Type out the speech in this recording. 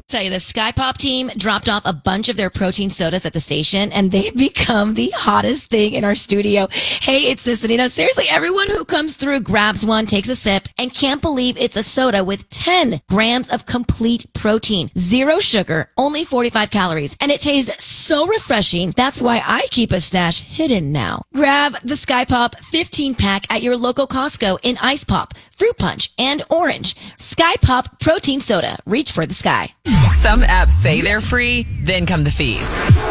Tell you, the Sky Pop team dropped off a bunch of their protein sodas at the station, and they've become the hottest thing in our studio. Hey, it's Sissany. Now, seriously, everyone who comes through grabs one, takes a sip, and can't believe it's a soda with 10 grams of complete protein. Zero sugar, only 45 calories, and it tastes so refreshing. That's why I keep a stash hidden now. Grab the Sky Pop 15-pack at your local Costco in Ice Pop, Fruit Punch, and Orange. Sky Pop Protein Soda. Reach for the sky. Some apps say they're free, then come the fees.